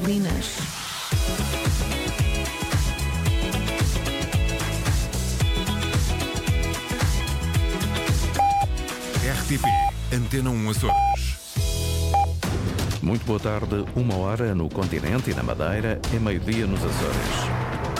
gasolinas. RTP Antena 1 Açores. Muito boa tarde, 1h no continente e na Madeira, é meio-dia nos Açores.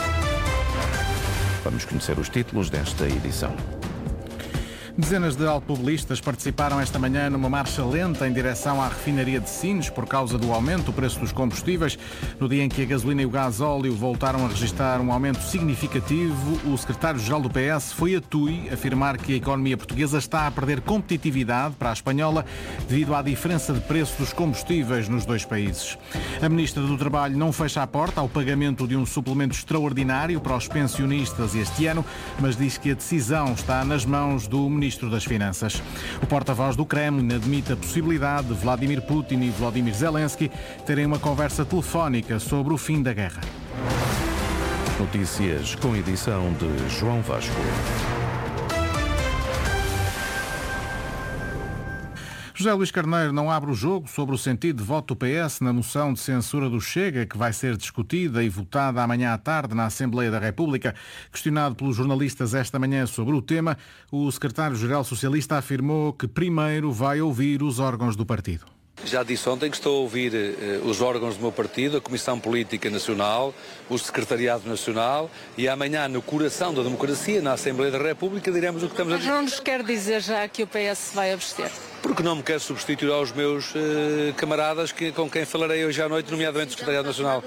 Vamos conhecer os títulos desta edição. Dezenas de automobilistas participaram esta manhã numa marcha lenta em direção à refinaria de Sines por causa do aumento do preço dos combustíveis. No dia em que a gasolina e o gasóleo voltaram a registrar um aumento significativo, o secretário-geral do PS foi a Tui afirmar que a economia portuguesa está a perder competitividade para a espanhola devido à diferença de preço dos combustíveis nos dois países. A ministra do Trabalho não fecha a porta ao pagamento de um suplemento extraordinário para os pensionistas este ano, mas diz que a decisão está nas mãos do Ministro das Finanças. O porta-voz do Kremlin admite a possibilidade de Vladimir Putin e Volodymyr Zelensky terem uma conversa telefónica sobre o fim da guerra. Notícias com edição de João Vasco. José Luís Carneiro não abre o jogo sobre o sentido de voto do PS na moção de censura do Chega, que vai ser discutida e votada amanhã à tarde na Assembleia da República. Questionado pelos jornalistas esta manhã sobre o tema, o secretário-geral socialista afirmou que primeiro vai ouvir os órgãos do partido. Já disse ontem que estou a ouvir os órgãos do meu partido, a Comissão Política Nacional, o Secretariado Nacional e amanhã, no coração da democracia, na Assembleia da República, diremos o que estamos a dizer. Mas não nos quer dizer já que o PS vai abster? Porque não me quero substituir aos meus camaradas com quem falarei hoje à noite, nomeadamente o Secretariado Nacional.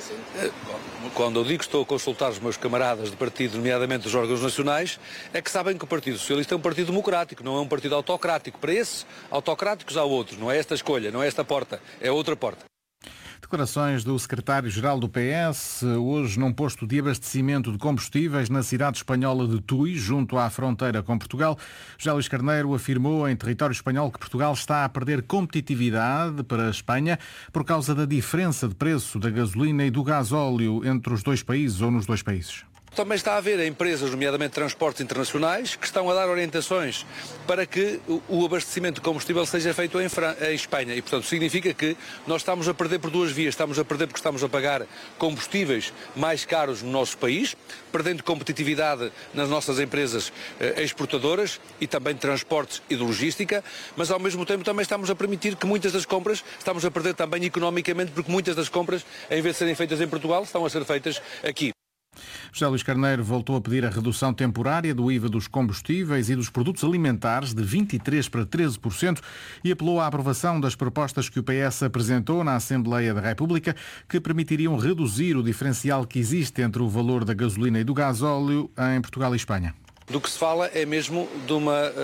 Quando eu digo que estou a consultar os meus camaradas de partido, nomeadamente os órgãos nacionais, é que sabem que o Partido Socialista é um partido democrático, não é um partido autocrático. Para esses autocráticos há outros, não é esta escolha, não é esta porta, é outra porta. Declarações do secretário-geral do PS, hoje num posto de abastecimento de combustíveis na cidade espanhola de Tui, junto à fronteira com Portugal. José Luís Carneiro afirmou em território espanhol que Portugal está a perder competitividade para a Espanha por causa da diferença de preço da gasolina e do gasóleo entre os dois países ou nos dois países. Também está a haver empresas, nomeadamente transportes internacionais, que estão a dar orientações para que o abastecimento de combustível seja feito em Espanha. E, portanto, significa que nós estamos a perder por duas vias. Estamos a perder porque estamos a pagar combustíveis mais caros no nosso país, perdendo competitividade nas nossas empresas exportadoras e também de transportes e de logística, mas ao mesmo tempo também estamos a permitir que muitas das compras, estamos a perder também economicamente, porque muitas das compras, em vez de serem feitas em Portugal, estão a ser feitas aqui. José Luís Carneiro voltou a pedir a redução temporária do IVA dos combustíveis e dos produtos alimentares de 23% para 13% e apelou à aprovação das propostas que o PS apresentou na Assembleia da República, que permitiriam reduzir o diferencial que existe entre o valor da gasolina e do gasóleo em Portugal e Espanha. Do que se fala é mesmo de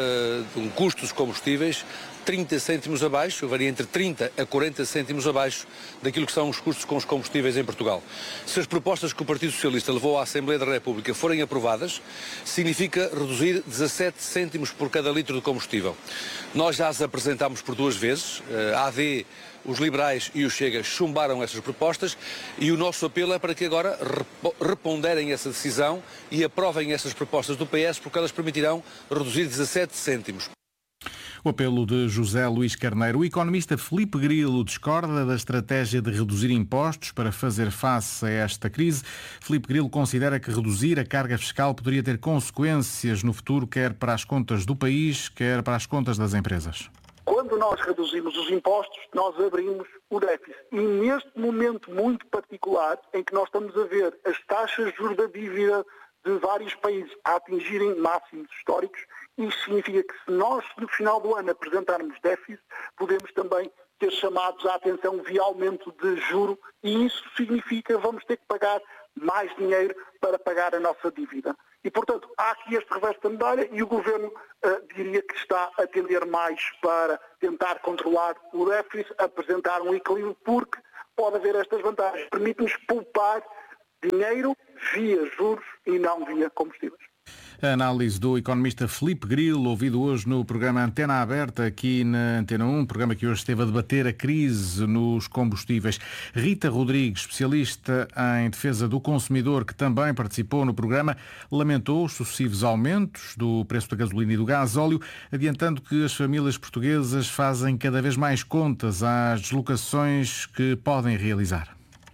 um custo dos combustíveis 30 cêntimos abaixo, varia entre 30 a 40 cêntimos abaixo daquilo que são os custos com os combustíveis em Portugal. Se as propostas que o Partido Socialista levou à Assembleia da República forem aprovadas, significa reduzir 17 cêntimos por cada litro de combustível. Nós já as apresentámos por duas vezes, a AD, os liberais e o Chega chumbaram essas propostas e o nosso apelo é para que agora reponderem essa decisão e aprovem essas propostas do PS, porque elas permitirão reduzir 17 cêntimos. O apelo de José Luís Carneiro. O economista Filipe Grilo discorda da estratégia de reduzir impostos para fazer face a esta crise. Filipe Grilo considera que reduzir a carga fiscal poderia ter consequências no futuro, quer para as contas do país, quer para as contas das empresas. Quando nós reduzimos os impostos, nós abrimos o déficit. E neste momento muito particular, em que nós estamos a ver as taxas de juros da dívida de vários países a atingirem máximos históricos, isso significa que se nós, no final do ano, apresentarmos déficit, podemos também ser chamados à atenção via aumento de juro e isso significa que vamos ter que pagar mais dinheiro para pagar a nossa dívida. E, portanto, há aqui este reverso da medalha e o Governo diria que está a tender mais para tentar controlar o déficit, apresentar um equilíbrio, porque pode haver estas vantagens. Permite-nos poupar dinheiro via juros e não via combustíveis. A análise do economista Filipe Grilo, ouvido hoje no programa Antena Aberta, aqui na Antena 1, programa que hoje esteve a debater a crise nos combustíveis. Rita Rodrigues, especialista em defesa do consumidor, que também participou no programa, lamentou os sucessivos aumentos do preço da gasolina e do gasóleo, adiantando que as famílias portuguesas fazem cada vez mais contas às deslocações que podem realizar.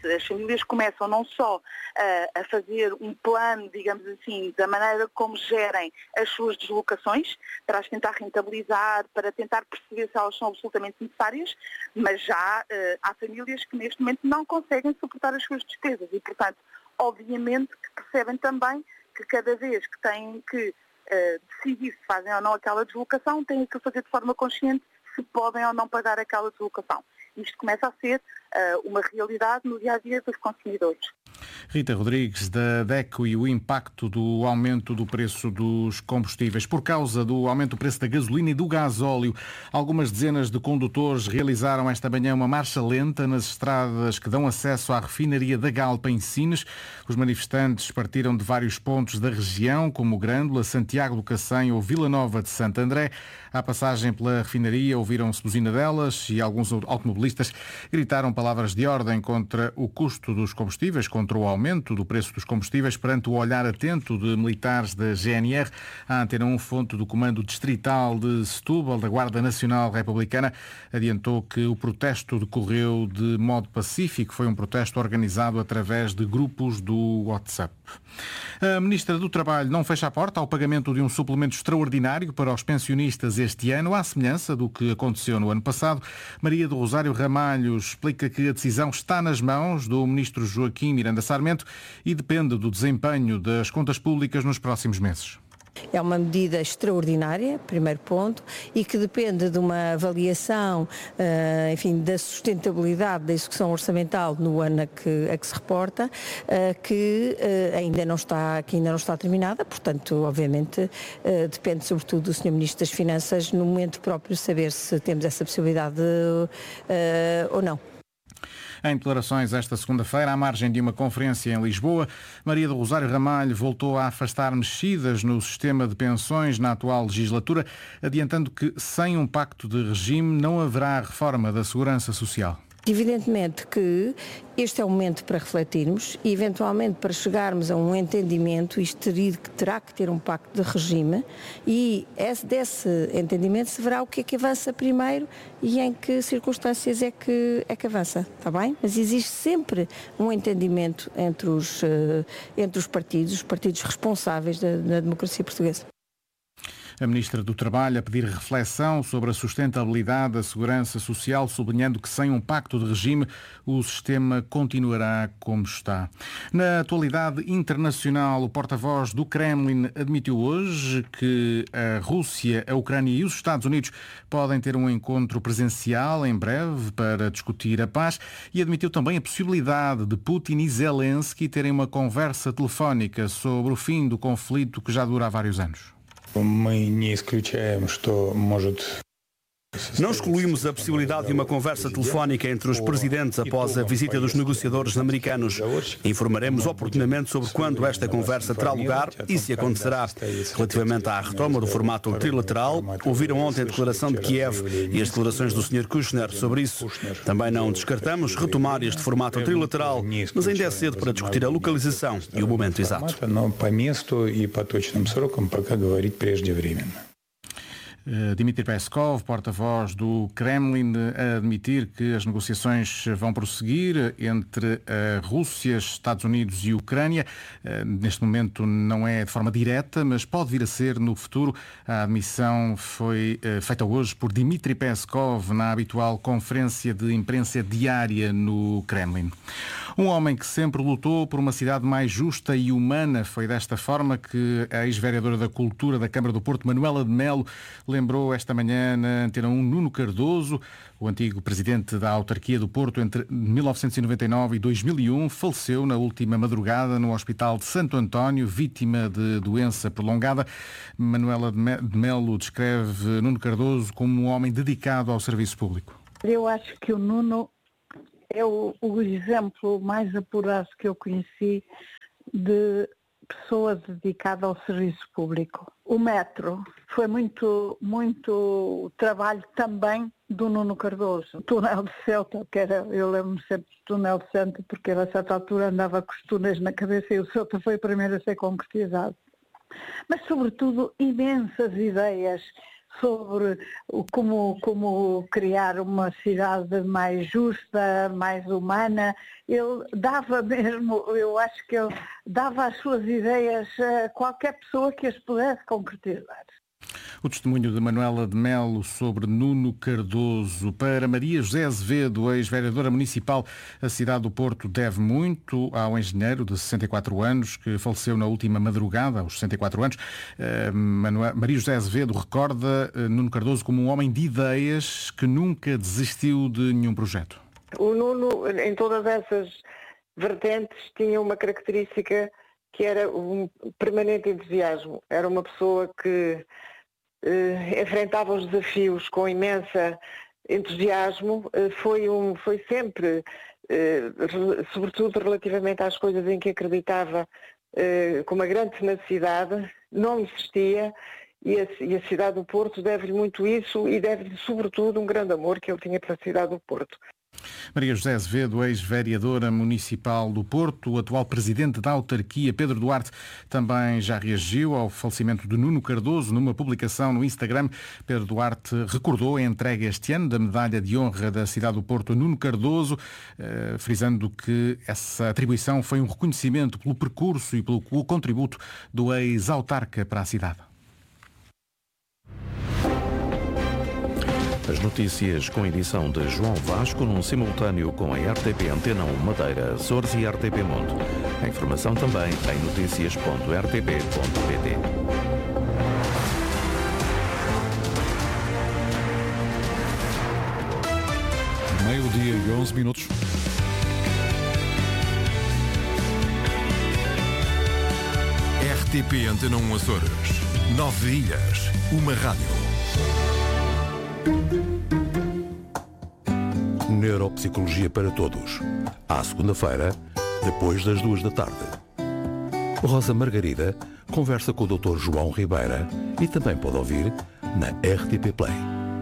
as famílias começam não só a fazer um plano, digamos assim, da maneira como gerem as suas deslocações, para as tentar rentabilizar, para tentar perceber se elas são absolutamente necessárias, mas já há famílias que neste momento não conseguem suportar as suas despesas e, portanto, obviamente que percebem também que cada vez que têm que decidir se fazem ou não aquela deslocação, têm que fazer de forma consciente se podem ou não pagar aquela deslocação. Isto começa a ser uma realidade no dia-a-dia dos consumidores. Rita Rodrigues, da DECO, e o impacto do aumento do preço dos combustíveis. Por causa do aumento do preço da gasolina e do gasóleo, algumas dezenas de condutores realizaram esta manhã uma marcha lenta nas estradas que dão acesso à refinaria da Galp em Sines. Os manifestantes partiram de vários pontos da região, como Grândola, Santiago do Cacém ou Vila Nova de Santo André. À passagem pela refinaria ouviram-se buzinedelas e alguns automobilistas gritaram palavras de ordem contra o custo dos combustíveis, contra o aumento do preço dos combustíveis. Perante o olhar atento de militares da GNR, a Antena 1, fonte do Comando Distrital de Setúbal, da Guarda Nacional Republicana, adiantou que o protesto decorreu de modo pacífico. Foi um protesto organizado através de grupos do WhatsApp. A Ministra do Trabalho não fecha a porta ao pagamento de um suplemento extraordinário para os pensionistas este ano, à semelhança do que aconteceu no ano passado. Maria do Rosário Ramalho explica que a decisão está nas mãos do Ministro Joaquim Miranda Sarmento e depende do desempenho das contas públicas nos próximos meses. É uma medida extraordinária, primeiro ponto, e que depende de uma avaliação, da sustentabilidade da execução orçamental no ano a que se reporta, que ainda não está terminada. Portanto, obviamente, depende sobretudo do Sr. Ministro das Finanças, no momento próprio, saber se temos essa possibilidade ou não. Em declarações esta segunda-feira, à margem de uma conferência em Lisboa, Maria do Rosário Ramalho voltou a afastar mexidas no sistema de pensões na atual legislatura, adiantando que sem um pacto de regime não haverá reforma da segurança social. Evidentemente que este é o momento para refletirmos e, eventualmente, para chegarmos a um entendimento, isto terá que ter um pacto de regime e desse entendimento se verá o que é que avança primeiro e em que circunstâncias é que avança, está bem? Mas existe sempre um entendimento entre os partidos responsáveis da democracia portuguesa. A Ministra do Trabalho a pedir reflexão sobre a sustentabilidade da segurança social, sublinhando que sem um pacto de regime o sistema continuará como está. Na atualidade internacional, o porta-voz do Kremlin admitiu hoje que a Rússia, a Ucrânia e os Estados Unidos podem ter um encontro presencial em breve para discutir a paz e admitiu também a possibilidade de Putin e Zelensky terem uma conversa telefónica sobre o fim do conflito que já dura há vários anos. Não excluímos a possibilidade de uma conversa telefónica entre os presidentes após a visita dos negociadores americanos. Informaremos oportunamente sobre quando esta conversa terá lugar e se acontecerá. Relativamente à retoma do formato trilateral, ouviram ontem a declaração de Kiev e as declarações do Sr. Kushner sobre isso. Também não descartamos retomar este formato trilateral, mas ainda é cedo para discutir a localização e o momento exato. Dmitry Peskov, porta-voz do Kremlin, a admitir que as negociações vão prosseguir entre a Rússia, Estados Unidos e Ucrânia. Neste momento não é de forma direta, mas pode vir a ser no futuro. A admissão foi feita hoje por Dmitry Peskov na habitual conferência de imprensa diária no Kremlin. Um homem que sempre lutou por uma cidade mais justa e humana. Foi desta forma que a ex-vereadora da Cultura da Câmara do Porto, Manuela de Melo, lembrou esta manhã na Antena 1 Nuno Cardoso, o antigo presidente da autarquia do Porto entre 1999 e 2001, faleceu na última madrugada no Hospital de Santo António, vítima de doença prolongada. Manuela de Melo descreve Nuno Cardoso como um homem dedicado ao serviço público. Eu acho que o Nuno é o exemplo mais apurado que eu conheci de pessoa dedicada ao serviço público. O metro foi muito trabalho também do Nuno Cardoso. O túnel de Ceuta, eu lembro-me sempre do túnel de Ceuta, porque ele a certa altura andava com os túneis na cabeça e o Ceuta foi o primeiro a ser concretizado. Mas, sobretudo, imensas ideias sobre como criar uma cidade mais justa, mais humana. Ele dava mesmo, eu acho que ele dava as suas ideias a qualquer pessoa que as pudesse concretizar. O testemunho de Manuela de Melo sobre Nuno Cardoso. Para Maria José Azevedo, ex-vereadora municipal, a cidade do Porto deve muito ao engenheiro de 64 anos que faleceu na última madrugada, aos 64 anos. Maria José Azevedo recorda Nuno Cardoso como um homem de ideias que nunca desistiu de nenhum projeto. O Nuno, em todas essas vertentes, tinha uma característica que era um permanente entusiasmo. Era uma pessoa que enfrentava os desafios com imensa entusiasmo, foi sempre, sobretudo relativamente às coisas em que acreditava, com uma grande tenacidade, não desistia, e a cidade do Porto deve-lhe muito isso e deve-lhe sobretudo um grande amor que ele tinha pela cidade do Porto. Maria José Azevedo, ex-vereadora municipal do Porto, o atual presidente da autarquia, Pedro Duarte, também já reagiu ao falecimento de Nuno Cardoso. Numa publicação no Instagram, Pedro Duarte recordou a entrega este ano da medalha de honra da cidade do Porto a Nuno Cardoso, frisando que essa atribuição foi um reconhecimento pelo percurso e pelo contributo do ex-autarca para a cidade. As notícias com edição de João Vasco, num simultâneo com a RTP Antena 1 Madeira, Açores e RTP Mundo. A informação também em noticias.rtp.pt. Meio-dia e 11 minutos. RTP Antena 1 Açores. 9 ilhas, uma rádio. Neuropsicologia para todos. À segunda-feira, depois das 2 da tarde. Rosa Margarida conversa com o Dr. João Ribeira e também pode ouvir na RTP Play.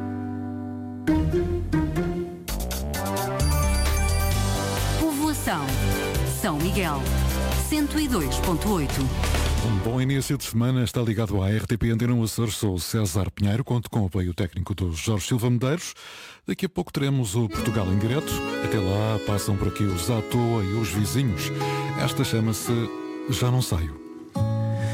Povoação. São Miguel. 102.8. Um bom início de semana, está ligado à RTP Antena 1 Açores. Sou o César Pinheiro, conto com o apoio técnico do Jorge Silva Medeiros. Daqui a pouco teremos o Portugal em direto. Até lá passam por aqui os à toa e os vizinhos. Esta chama-se Já Não Saio.